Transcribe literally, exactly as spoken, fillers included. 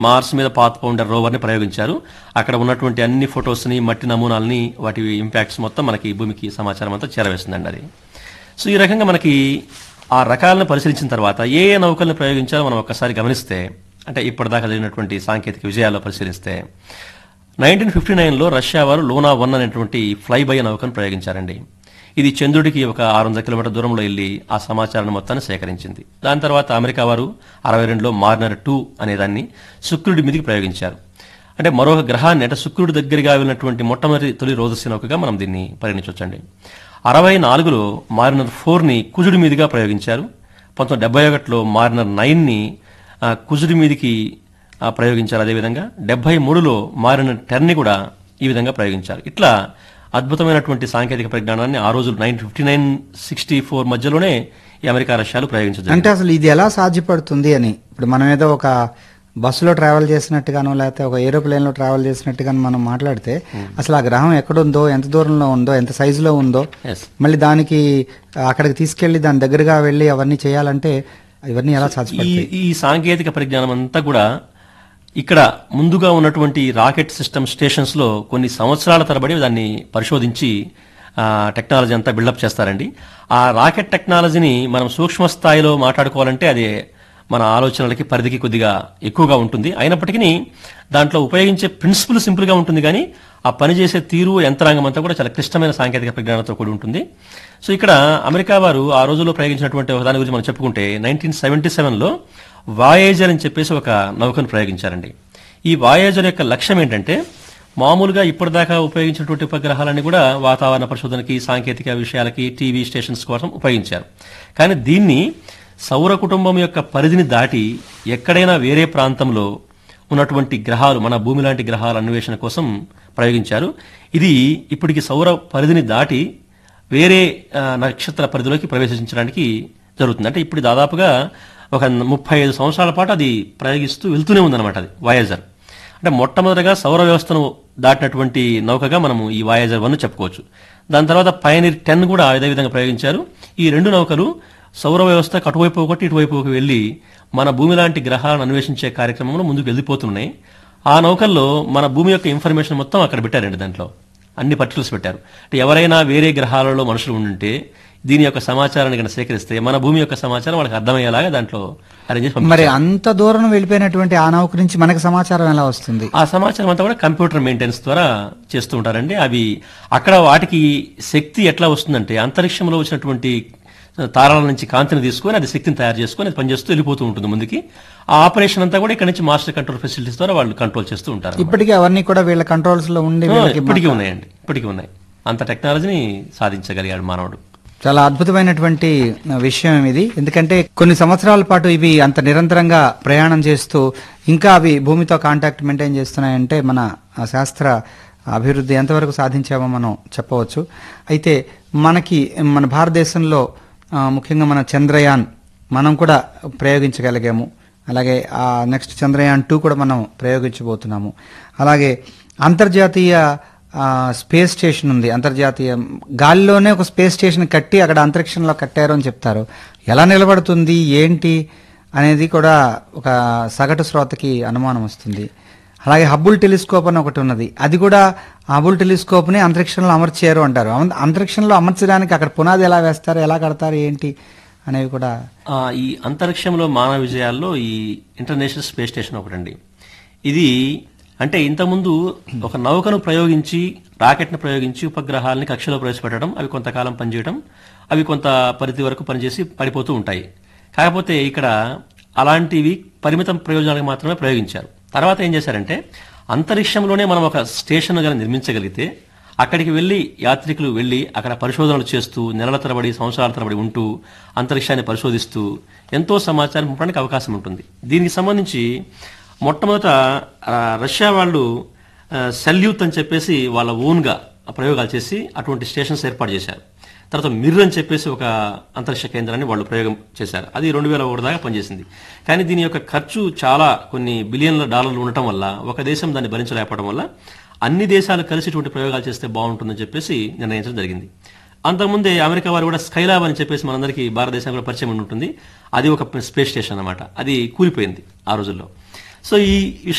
Mars మీద path founder రోవర్ని ప్రయోగించారు. అక్కడ ఉన్నటువంటి అన్ని ఫొటోస్ని, మట్టి నమూనాలని, వాటి ఇంపాక్ట్స్ మొత్తం మనకి భూమికి సమాచారం అంతా చేరవేస్తుందండి అది. సో ఈ రకంగా మనకి ఆ రకాలను పరిశీలించిన తర్వాత ఏ ఏ నౌకలను ప్రయోగించాలో మనం ఒక్కసారి గమనిస్తే, అంటే ఇప్పటిదాకా జరిగినటువంటి సాంకేతిక విజయాల్లో పరిశీలిస్తే, నైన్టీన్ ఫిఫ్టీ నైన్లో రష్యా వారు లూనా వన్ అనేటువంటి ఫ్లై బై నౌకను ప్రయోగించారండి. ఇది చంద్రుడికి ఒక ఆరు వందల కిలోమీటర్ దూరంలో వెళ్లి ఆ సమాచారాన్ని మొత్తాన్ని సేకరించింది. దాని తర్వాత అమెరికా వారు అరవై రెండులో మార్నర్ టూ అనేదాన్ని శుక్రుడి మీదకి ప్రయోగించారు. అంటే మరొక గ్రహాన్ని, అంటే శుక్రుడి దగ్గరగా వెళ్ళినటువంటి మొట్టమొదటి తొలి రోజస్య నౌకగా మనం దీన్ని పరిగణించవచ్చండి. అరవై నాలుగులో మార్నర్ ఫోర్ ని కుజుడి మీదుగా ప్రయోగించారు. పంతొమ్మిది డెబ్బై ఒకటిలో మార్నర్ నైన్ ని కుజుడి మీదికి ప్రయోగించారు. అదేవిధంగా డెబ్బై మూడులో మార్నర్ టెన్ ని కూడా ఈ విధంగా ప్రయోగించారు. ఇట్లా అద్భుతమైనటువంటి సాంకేతిక పరిజ్ఞానాన్ని ఆ రోజు nine fifty nine sixty four మధ్యలోనే ఈ అమెరికా రష్యాలు ప్రయోగించారు. అంటే అసలు ఇది ఎలా సాధ్యపడుతుంది అని, ఇప్పుడు మనం ఏదో ఒక బస్సులో ట్రావెల్ చేసినట్టుగానో లేకపోతే ఒక ఏరోప్లేన్ లో ట్రావెల్ చేసినట్టుగానో మనం మాట్లాడితే అసలు ఆ గ్రహం ఎక్కడుందో, ఎంత దూరంలో ఉందో, ఎంత సైజులో ఉందో, మళ్ళీ దానికి అక్కడికి తీసుకెళ్లి దాని దగ్గరగా వెళ్లి అవన్నీ చేయాలంటే ఇవన్నీ ఎలా సాధ్యపడుతుంది? ఈ సాంకేతిక పరిజ్ఞానం అంతా కూడా ఇక్కడ ముందుగా ఉన్నటువంటి రాకెట్ సిస్టమ్ స్టేషన్స్ లో కొన్ని సంవత్సరాల తరబడి దాన్ని పరిశోధించి టెక్నాలజీ అంతా బిల్డప్ చేస్తారండి. ఆ రాకెట్ టెక్నాలజీని మనం సూక్ష్మ స్థాయిలో మాట్లాడుకోవాలంటే అది మన ఆలోచనలకి పరిధికి కొద్దిగా ఎక్కువగా ఉంటుంది. అయినప్పటికీ దాంట్లో ఉపయోగించే ప్రిన్సిపల్ సింపుల్ గా ఉంటుంది, కానీ ఆ పనిచేసే తీరు, యంత్రాంగం అంతా కూడా చాలా క్లిష్టమైన సాంకేతిక పరిజ్ఞానంతో కూడి ఉంటుంది. సో ఇక్కడ అమెరికా వారు ఆ రోజుల్లో ప్రయోగించినటువంటి దాని గురించి మనం చెప్పుకుంటే నైన్టీన్ సెవెంటీ సెవెన్ లో వాయేజర్ అని చెప్పేసి ఒక నౌకను ప్రయోగించారండి. ఈ వాయేజర్ యొక్క లక్ష్యం ఏంటంటే, మామూలుగా ఇప్పటిదాకా ఉపయోగించినటువంటి ఉపగ్రహాలన్నీ కూడా వాతావరణ పరిశోధనకి, సాంకేతిక విషయాలకి, టీవీ స్టేషన్స్ కోసం ఉపయోగించారు. కానీ దీన్ని సౌర కుటుంబం యొక్క పరిధిని దాటి ఎక్కడైనా వేరే ప్రాంతంలో ఉన్నటువంటి గ్రహాలు, మన భూమి లాంటి గ్రహాల అన్వేషణ కోసం ప్రయోగించారు. ఇది ఇప్పటికి సౌర పరిధిని దాటి వేరే నక్షత్ర పరిధిలోకి ప్రవేశించడానికి జరుగుతుంది. అంటే ఇప్పుడు దాదాపుగా ఒక ముప్పై ఐదు సంవత్సరాల పాటు అది ప్రయోగిస్తూ వెళ్తూనే ఉందన్నమాట అది వాయేజర్. అంటే మొట్టమొదటిగా సౌర వ్యవస్థను దాటినటువంటి నౌకగా మనము ఈ వాయేజర్ వన్ చెప్పుకోవచ్చు. దాని తర్వాత పయనీర్ టెన్ కూడా అదే విధంగా ప్రయోగించారు. ఈ రెండు నౌకలు సౌర వ్యవస్థకు అటువైపు ఒకటి, ఇటువైపు వెళ్లి మన భూమి లాంటి గ్రహాలను అన్వేషించే కార్యక్రమంలో ముందుకు వెళ్లిపోతున్నాయి. ఆ నౌకల్లో మన భూమి యొక్క ఇన్ఫర్మేషన్ మొత్తం అక్కడ పెట్టారండి. దాంట్లో అన్ని పర్టికులర్స్ పెట్టారు. అంటే ఎవరైనా వేరే గ్రహాలలో మనుషులు ఉంటే దీని యొక్క సమాచారాన్ని కనుక సేకరిస్తే మన భూమి యొక్క సమాచారం వాళ్ళకి అర్థమయ్యేలాగా దాంట్లో అరేంజ్ చేసి, మరి అంత దూరం వెళ్ళిపోయినటువంటి ఆ నౌక నుంచి మనకు సమాచారం ఎలా వస్తుంది? ఆ సమాచారం అంతా కూడా కంప్యూటర్ మెయింటెనెన్స్ ద్వారా చేస్తూ ఉంటారండి. అవి అక్కడ వాటికి శక్తి ఎట్లా వస్తుందంటే, అంతరిక్షంలో వచ్చినటువంటి తారాల నుంచి కాంతిని తీసుకొని అది శక్తిని తయారు చేసుకొని అది పనిచేస్తూ వెళ్ళిపోతూ ఉంటుంది ముందుకి. ఆ ఆపరేషన్ అంతా కూడా ఇక్కడ నుంచి మాస్టర్ కంట్రోల్ ఫెసిలిటీస్ ద్వారా వాళ్ళు కంట్రోల్ చేస్తూ ఉంటారు. ఇప్పటికీ అవన్నీ కూడా వీళ్ళ కంట్రోల్స్ లో ఉండి ఇప్పటికీ ఉన్నాయండి, ఇప్పటికీ ఉన్నాయి. అంత టెక్నాలజీని సాధించగలిగాడు మానవుడు. చాలా అద్భుతమైనటువంటి విషయం ఇది. ఎందుకంటే కొన్ని సంవత్సరాల పాటు ఇవి అంత నిరంతరంగా ప్రయాణం చేస్తూ ఇంకా అవి భూమితో కాంటాక్ట్ మెయింటైన్ చేస్తున్నాయంటే మన శాస్త్ర అభివృద్ధి ఎంతవరకు సాధించామో మనం చెప్పవచ్చు. అయితే మనకి మన భారతదేశంలో ముఖ్యంగా మన చంద్రయాన్ మనం కూడా ప్రయోగించగలిగాము. అలాగే ఆ నెక్స్ట్ చంద్రయాన్ టూ కూడా మనం ప్రయోగించబోతున్నాము. అలాగే అంతర్జాతీయ స్పేస్ స్టేషన్ ఉంది. అంతర్జాతీయ గాలిలోనే ఒక స్పేస్ స్టేషన్ కట్టి అక్కడ అంతరిక్షంలో కట్టారు అని చెప్తారు. ఎలా నిలబడుతుంది ఏంటి అనేది కూడా ఒక సగటు శ్రోతకి అనుమానం వస్తుంది. అలాగే హబుల్ టెలిస్కోప్ అని ఒకటి ఉన్నది. అది కూడా హబుల్ టెలిస్కోప్ ని అంతరిక్షంలో అమర్చారు అంటారు. అంతరిక్షంలో అమర్చడానికి అక్కడ పునాది ఎలా వేస్తారు, ఎలా కడతారు, ఏంటి అనేవి కూడా. ఈ అంతరిక్షంలో మానవ విజయాల్లో ఈ ఇంటర్నేషనల్ స్పేస్ స్టేషన్ ఒకటండి. ఇది అంటే ఇంతకుముందు ఒక నౌకను ప్రయోగించి, రాకెట్ను ప్రయోగించి ఉపగ్రహాలని కక్షలో ప్రవేశపెట్టడం, అవి కొంతకాలం పనిచేయడం, అవి కొంత పరిధి వరకు పనిచేసి పడిపోతూ ఉంటాయి. కాకపోతే ఇక్కడ అలాంటివి పరిమిత ప్రయోజనాలకు మాత్రమే ప్రయోగించారు. తర్వాత ఏం చేశారంటే, అంతరిక్షంలోనే మనం ఒక స్టేషన్ గాని నిర్మించగలిగితే అక్కడికి వెళ్లి యాత్రికులు వెళ్లి అక్కడ పరిశోధనలు చేస్తూ నెలల తరబడి, సంవత్సరాల తరబడి ఉంటూ అంతరిక్షాన్ని పరిశోధిస్తూ ఎంతో సమాచారం పంపడానికి అవకాశం ఉంటుంది. దీనికి సంబంధించి మొట్టమొదట రష్యా వాళ్ళు సెల్యూత్ అని చెప్పేసి వాళ్ళ ఓన్ గా ప్రయోగాలు చేసి అటువంటి స్టేషన్స్ ఏర్పాటు చేశారు. తర్వాత మిర్ అని చెప్పేసి ఒక అంతరిక్ష కేంద్రాన్ని వాళ్ళు ప్రయోగం చేశారు. అది రెండు వేల ఒకటి దాకా పనిచేసింది. కానీ దీని యొక్క ఖర్చు చాలా కొన్ని బిలియన్ల డాలర్లు ఉండటం వల్ల, ఒక దేశం దాన్ని భరించలేకపోవడం వల్ల అన్ని దేశాలు కలిసి ఇటువంటి ప్రయోగాలు చేస్తే బాగుంటుందని చెప్పేసి నిర్ణయించడం జరిగింది. అంతకుముందే అమెరికా వారు కూడా స్కైలాబ్ అని చెప్పేసి మనందరికీ భారతదేశం కూడా పరిచయం ఉంటుంది. అది ఒక స్పేస్ స్టేషన్ అన్నమాట. అది కూలిపోయింది ఆ రోజుల్లో. సో ఈ